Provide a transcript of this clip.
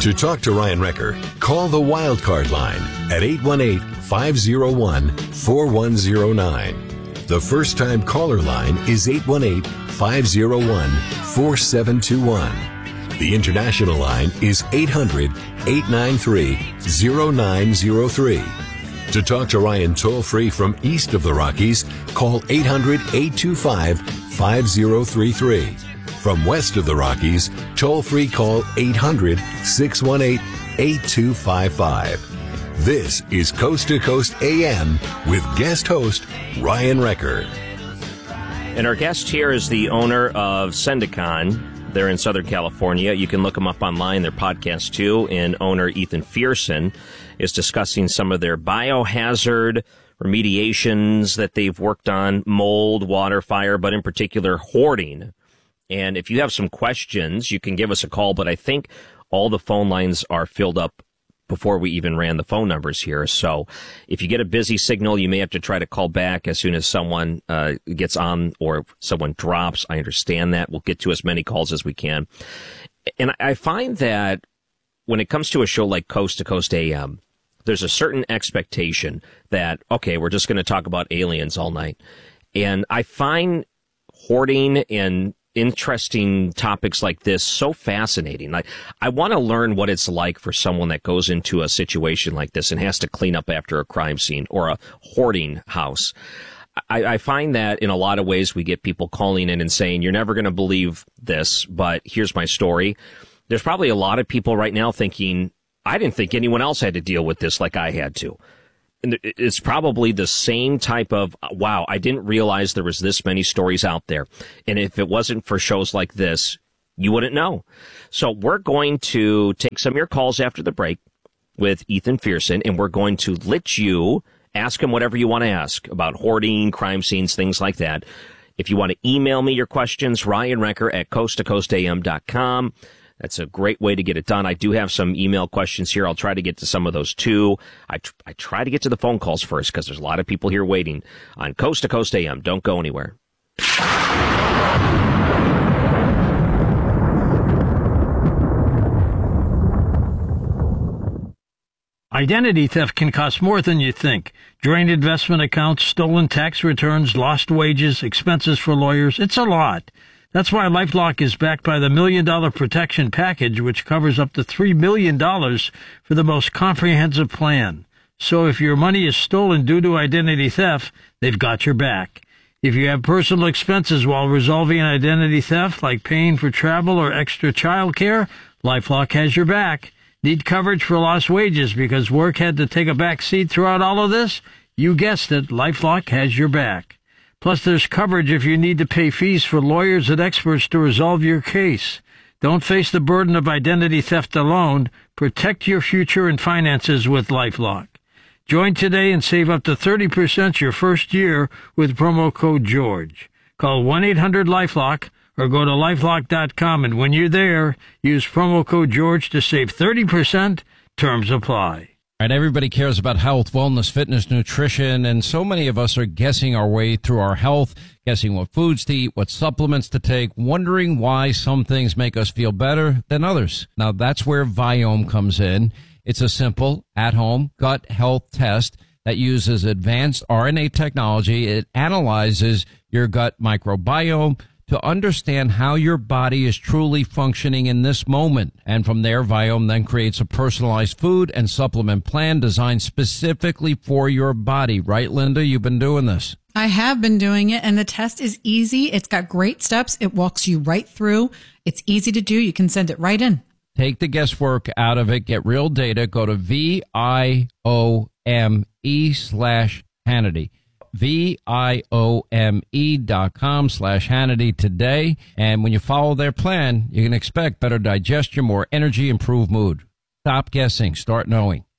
To talk to Ryan Recker, call the Wildcard line at 818-501-4109. The first-time caller line is 818-501-4721. The international line is 800-893-0903. To talk to Ryan toll-free from east of the Rockies, call 800-825-5033. From west of the Rockies, toll-free call 800-618-8255. This is Coast to Coast AM with guest host Ryan Recker. And our guest here is the owner of Sendicon. They're in Southern California. You can look them up online, their podcast too. And owner Ethan Fearson is discussing some of their biohazard remediations that they've worked on, mold, water, fire, but in particular hoarding. And if you have some questions, you can give us a call, but I think all the phone lines are filled up before we even ran the phone numbers here. So if you get a busy signal, you may have to try to call back as soon as someone gets on or someone drops. I understand that. We'll get to as many calls as we can. And I find that when it comes to a show like Coast to Coast AM, there's a certain expectation that, okay, we're just going to talk about aliens all night. And I find hoarding and interesting topics like this so fascinating. Like, I want to learn what it's like for someone that goes into a situation like this and has to clean up after a crime scene or a hoarding house. I find that in a lot of ways we get people calling in and saying, you're never going to believe this, but here's my story. There's probably a lot of people right now thinking, I didn't think anyone else had to deal with this like I had to. And it's probably the same type of, wow, I didn't realize there was this many stories out there. And if it wasn't for shows like this, you wouldn't know. So we're going to take some of your calls after the break with Ethan Fearson, and we're going to let you ask him whatever you want to ask about hoarding, crime scenes, things like that. If you want to email me your questions, Ryan Recker at coasttocoastam.com. That's a great way to get it done. I do have some email questions here. I'll try to get to some of those, too. I try to get to the phone calls first because there's a lot of people here waiting on Coast to Coast AM. Don't go anywhere. Identity theft can cost more than you think. Drained investment accounts, stolen tax returns, lost wages, expenses for lawyers. It's a lot. That's why LifeLock is backed by the $1 Million Protection Package, which covers up to $3 million for the most comprehensive plan. So if your money is stolen due to identity theft, they've got your back. If you have personal expenses while resolving an identity theft, like paying for travel or extra child care, LifeLock has your back. Need coverage for lost wages because work had to take a back seat throughout all of this? You guessed it, LifeLock has your back. Plus, there's coverage if you need to pay fees for lawyers and experts to resolve your case. Don't face the burden of identity theft alone. Protect your future and finances with LifeLock. Join today and save up to 30% your first year with promo code GEORGE. Call 1-800-LifeLock or go to LifeLock.com, and when you're there, use promo code GEORGE to save 30%. Terms apply. Right, everybody cares about health, wellness, fitness, nutrition, and so many of us are guessing our way through our health, guessing what foods to eat, what supplements to take, wondering why some things make us feel better than others. Now, that's where Viome comes in. It's a simple, at-home gut health test that uses advanced RNA technology. It analyzes your gut microbiome to understand how your body is truly functioning in this moment. And from there, Viome then creates a personalized food and supplement plan designed specifically for your body. Right, Linda? You've been doing this. I have been doing it, and the test is easy. It's got great steps. It walks you right through. It's easy to do. You can send it right in. Take the guesswork out of it. Get real data. Go to VIOME/Hannity. VIOME.com/Hannity today. And when you follow their plan, you can expect better digestion, more energy, improved mood. Stop guessing. Start knowing.